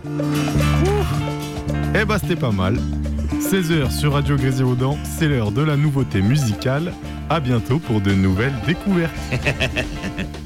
Eh bah c'était pas mal. 16h sur Radio Grésilaudan, c'est l'heure de la nouveauté musicale. À bientôt pour de nouvelles découvertes.